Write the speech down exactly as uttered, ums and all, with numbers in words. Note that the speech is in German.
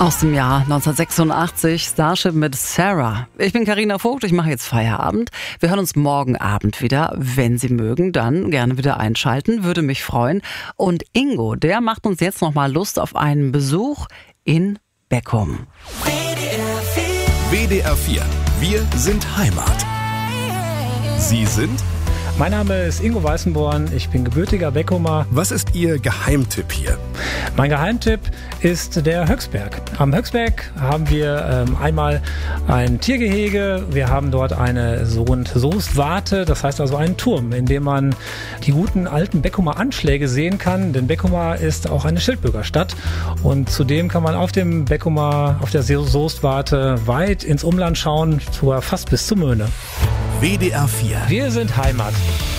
Aus dem Jahr neunzehnhundertsechsundachtzig, Starship mit Sarah. Ich bin Carina Vogt, ich mache jetzt Feierabend. Wir hören uns morgen Abend wieder. Wenn Sie mögen, dann gerne wieder einschalten, würde mich freuen. Und Ingo, der macht uns jetzt nochmal Lust auf einen Besuch in Beckum. W D R vier, wir sind Heimat. Sie sind? Mein Name ist Ingo Weißenborn, ich bin gebürtiger Beckumer. Was ist Ihr Geheimtipp hier? Mein Geheimtipp ist der Höchsberg. Am Höchsberg haben wir ähm, einmal ein Tiergehege, wir haben dort eine so- und Soestwarte, das heißt also einen Turm, in dem man die guten alten Beckumer Anschläge sehen kann, denn Beckumer ist auch eine Schildbürgerstadt und zudem kann man auf dem Beckumer, auf der Soestwarte weit ins Umland schauen, sogar fast bis zur Möhne. W D R vier. Wir sind Heimat.